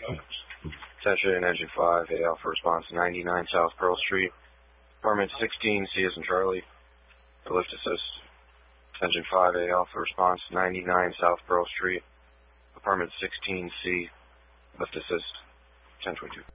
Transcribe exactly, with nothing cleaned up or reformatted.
Attention, Engine five, A Alpha response ninety-nine South Pearl Street. Apartment sixteen, C as in Charlie. For lift assist. Engine five, A Alpha response ninety-nine South Pearl Street. Apartment sixteen, C. Lift assist. ten twenty-two.